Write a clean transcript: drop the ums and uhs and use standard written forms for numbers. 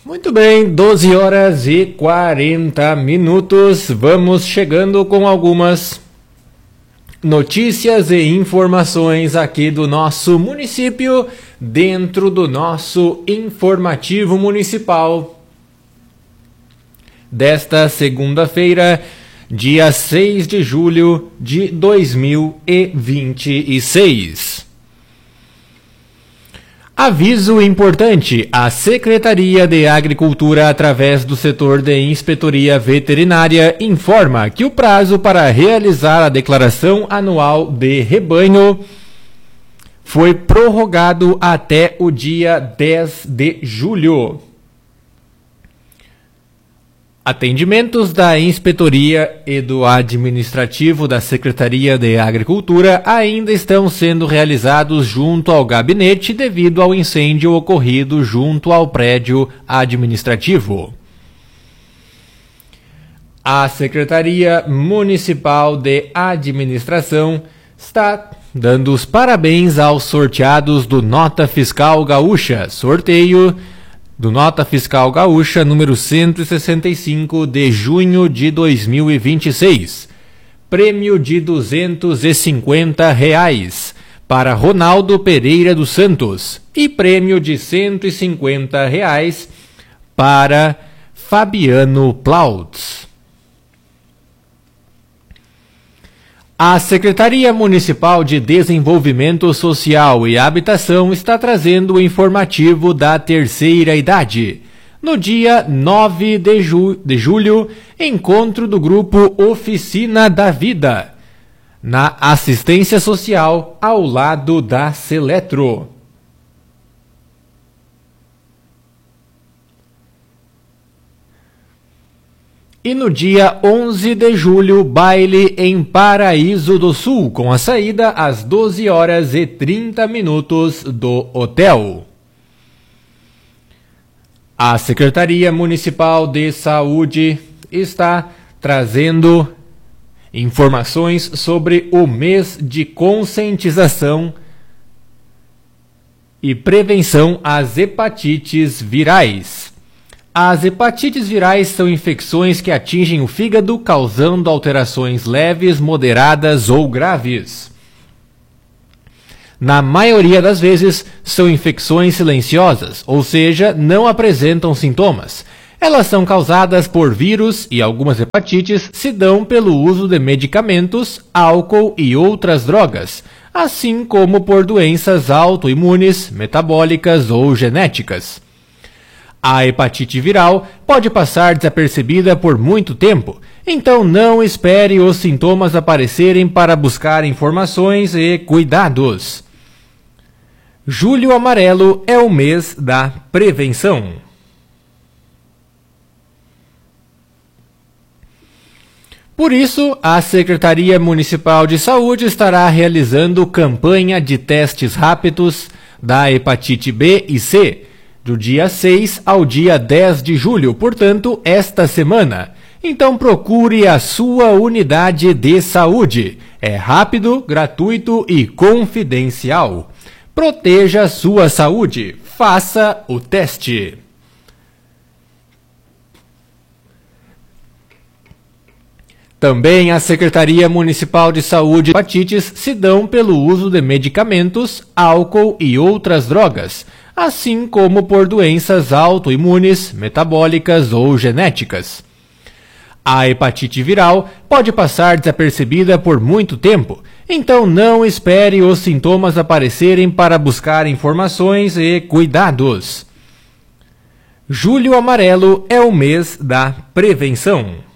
Muito bem, 12 horas e 40 minutos. Vamos chegando com algumas notícias e informações aqui do nosso município, dentro do nosso informativo municipal desta segunda-feira, dia 6 de julho de 2026. Aviso importante: a Secretaria de Agricultura, através do setor de Inspetoria Veterinária, informa que o prazo para realizar a declaração anual de rebanho foi prorrogado até o dia 10 de julho. Atendimentos da Inspetoria e do Administrativo da Secretaria de Agricultura ainda estão sendo realizados junto ao gabinete devido ao incêndio ocorrido junto ao prédio administrativo. A Secretaria Municipal de Administração está dando os parabéns aos sorteados do Nota Fiscal Gaúcha, sorteio do Nota Fiscal Gaúcha número 165 de junho de 2026. Prêmio de R$250 para Ronaldo Pereira dos Santos e prêmio de R$150 para Fabiano Plautz. A Secretaria Municipal de Desenvolvimento Social e Habitação está trazendo o informativo da terceira idade. No dia 9 de julho, encontro do grupo Oficina da Vida, na assistência social ao lado da Seletro. E no dia 11 de julho, baile em Paraíso do Sul, com a saída às 12 horas e 30 minutos do hotel. A Secretaria Municipal de Saúde está trazendo informações sobre o mês de conscientização e prevenção às hepatites virais. As hepatites virais são infecções que atingem o fígado, causando alterações leves, moderadas ou graves. Na maioria das vezes, são infecções silenciosas, ou seja, não apresentam sintomas. Elas são causadas por vírus e algumas hepatites se dão pelo uso de medicamentos, álcool e outras drogas, assim como por doenças autoimunes, metabólicas ou genéticas. A hepatite viral pode passar desapercebida por muito tempo, então não espere os sintomas aparecerem para buscar informações e cuidados. Julho Amarelo é o mês da prevenção. Por isso, a Secretaria Municipal de Saúde estará realizando campanha de testes rápidos da hepatite B e C, do dia 6 ao dia 10 de julho, portanto, esta semana. Então procure a sua unidade de saúde. É rápido, gratuito e confidencial. Proteja a sua saúde. Faça o teste. Também a Secretaria Municipal de Saúde e hepatites se dão pelo uso de medicamentos, álcool e outras drogas, assim como por doenças autoimunes, metabólicas ou genéticas. A hepatite viral pode passar desapercebida por muito tempo, então não espere os sintomas aparecerem para buscar informações e cuidados. Julho Amarelo é o mês da prevenção.